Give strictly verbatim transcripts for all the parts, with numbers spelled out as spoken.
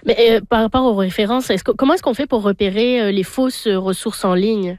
Mais euh, par rapport aux références, est-ce que, comment est-ce qu'on fait pour repérer euh, les fausses euh, ressources en ligne?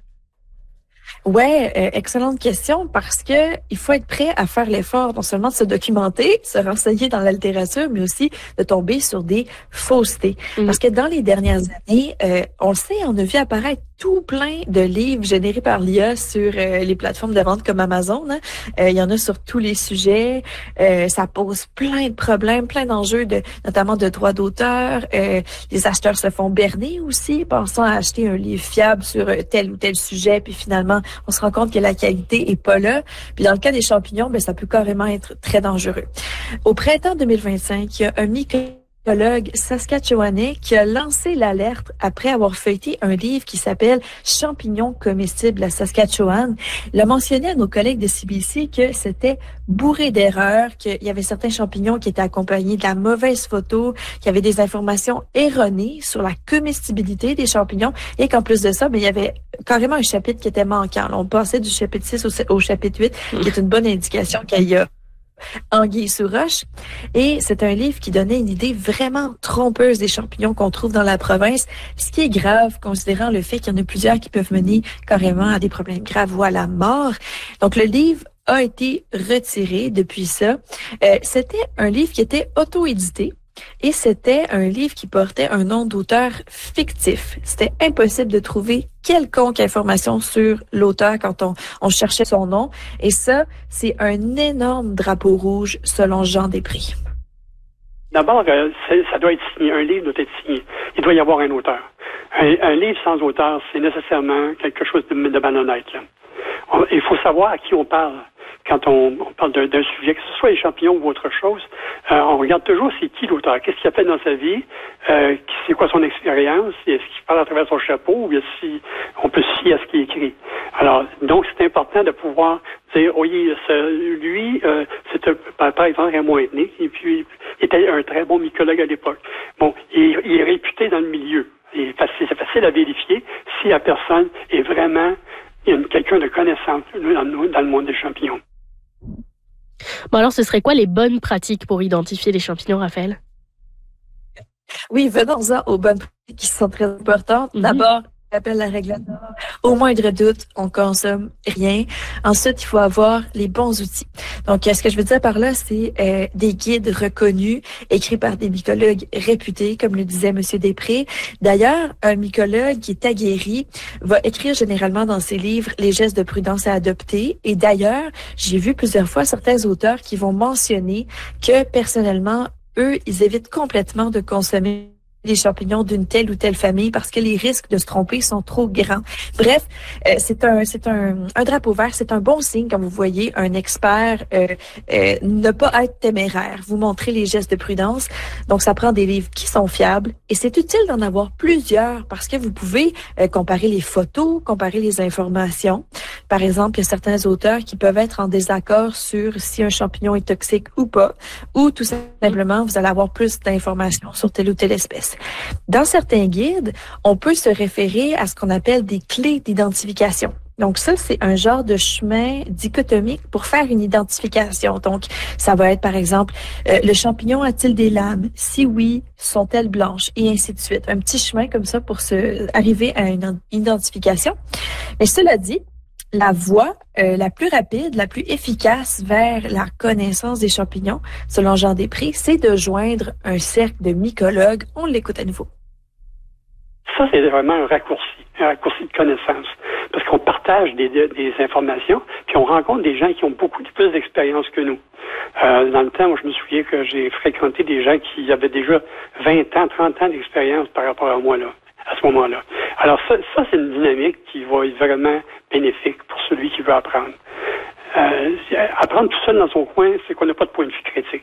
Ouais, euh, excellente question parce que il faut être prêt à faire l'effort non seulement de se documenter, se renseigner dans la littérature, mais aussi de tomber sur des faussetés. Mhm. Parce que dans les dernières années, euh, on le sait, on a vu apparaître tout plein de livres générés par l'I A sur euh, les plateformes de vente comme Amazon. Hein. Euh, il y en a sur tous les sujets. Euh, ça pose plein de problèmes, plein d'enjeux, de, notamment de droits d'auteur. Euh, les acheteurs se font berner aussi, pensant à acheter un livre fiable sur euh, tel ou tel sujet, puis finalement, on se rend compte que la qualité est pas là. Puis dans le cas des champignons, ben ça peut carrément être très dangereux. Au printemps deux mille vingt-cinq, il y a un mycologue saskatchewanais qui a lancé l'alerte après avoir feuilleté un livre qui s'appelle Champignons comestibles à Saskatchewan. Il a mentionné à nos collègues de C B C que c'était bourré d'erreurs, qu'il y avait certains champignons qui étaient accompagnés de la mauvaise photo, qu'il y avait des informations erronées sur la comestibilité des champignons et qu'en plus de ça, ben, il y avait carrément un chapitre qui était manquant. On passait du chapitre six au, au chapitre huit, qui est une bonne indication qu'il y a anguille sous roche. Et c'est un livre qui donnait une idée vraiment trompeuse des champignons qu'on trouve dans la province, ce qui est grave, considérant le fait qu'il y en a plusieurs qui peuvent mener carrément à des problèmes graves ou à la mort. Donc, le livre a été retiré depuis ça. Euh, c'était un livre qui était auto-édité. Et c'était un livre qui portait un nom d'auteur fictif. C'était impossible de trouver quelconque information sur l'auteur quand on, on cherchait son nom. Et ça, c'est un énorme drapeau rouge selon Jean Després. D'abord, euh, ça doit être signé. Un livre doit être signé. Il doit y avoir un auteur. Un, un livre sans auteur, c'est nécessairement quelque chose de, de malhonnête. Là. On, il faut savoir à qui on parle. Quand on, on parle d'un, d'un sujet, que ce soit les champignons ou autre chose, euh, on regarde toujours c'est qui l'auteur, qu'est-ce qu'il a fait dans sa vie, euh, c'est quoi son expérience, est-ce qu'il parle à travers son chapeau ou bien si on peut se fier à ce qu'il écrit. Alors, donc c'est important de pouvoir dire, oui, lui, euh, c'est un, par, par exemple Raymond Ethnic, et puis il était un très bon mycologue à l'époque. Bon, il, il est réputé dans le milieu. Et c'est facile à vérifier si la personne est vraiment quelqu'un de connaissant dans, dans le monde des champignons. Bon alors, ce serait quoi les bonnes pratiques pour identifier les champignons, Raphaël? Oui, venons-en aux bonnes pratiques qui sont très importantes. Mm-hmm. D'abord, appelle la règle d'or. Au moindre doute, on consomme rien. Ensuite, il faut avoir les bons outils. Donc, ce que je veux dire par là, c'est euh, des guides reconnus, écrits par des mycologues réputés, comme le disait Monsieur Després. D'ailleurs, un mycologue qui est aguerri va écrire généralement dans ses livres les gestes de prudence à adopter. Et d'ailleurs, j'ai vu plusieurs fois certains auteurs qui vont mentionner que, personnellement, eux, ils évitent complètement de consommer les champignons d'une telle ou telle famille parce que les risques de se tromper sont trop grands. Bref, euh, c'est un c'est un, un drapeau vert, c'est un bon signe quand vous voyez un expert euh, euh, ne pas être téméraire, vous montrer les gestes de prudence. Donc, ça prend des livres qui sont fiables et c'est utile d'en avoir plusieurs parce que vous pouvez euh, comparer les photos, comparer les informations. Par exemple, il y a certains auteurs qui peuvent être en désaccord sur si un champignon est toxique ou pas, ou tout simplement, vous allez avoir plus d'informations sur telle ou telle espèce. Dans certains guides, on peut se référer à ce qu'on appelle des clés d'identification. Donc ça, c'est un genre de chemin dichotomique pour faire une identification. Donc, ça va être, par exemple, euh, le champignon a-t-il des lames? Si oui, sont-elles blanches? Et ainsi de suite. Un petit chemin comme ça pour se arriver à une identification. Mais cela dit, la voie euh, la plus rapide, la plus efficace vers la connaissance des champignons, selon Jean Després, c'est de joindre un cercle de mycologues. On l'écoute à nouveau. Ça, c'est vraiment un raccourci, un raccourci de connaissance. Parce qu'on partage des, des informations, puis on rencontre des gens qui ont beaucoup plus d'expérience que nous. Euh, dans le temps, moi, je me souviens que j'ai fréquenté des gens qui avaient déjà vingt ans, trente ans d'expérience par rapport à moi, là, à ce moment-là. Alors ça, ça c'est une dynamique qui va être vraiment bénéfique pour celui qui veut apprendre. Euh, apprendre tout seul dans son coin, c'est qu'on n'a pas de point de vue critique.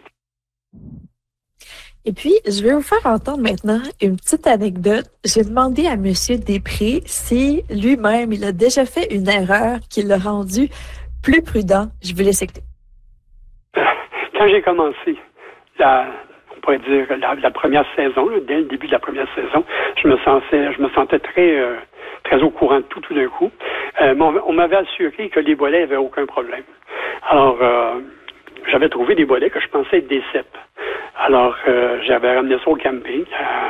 Et puis, je vais vous faire entendre maintenant une petite anecdote. J'ai demandé à Monsieur Després si lui-même, il a déjà fait une erreur qui l'a rendu plus prudent. Je vous laisse écouter. Quand j'ai commencé la, on pourrait dire la, la première saison, là, dès le début de la première saison, je me sentais, je me sentais très, euh, très au courant de tout, tout d'un coup. Euh, on, on m'avait assuré que les bolets n'avaient aucun problème. Alors, euh, j'avais trouvé des bolets que je pensais être des cèpes. Alors, euh, j'avais ramené ça au camping. Euh,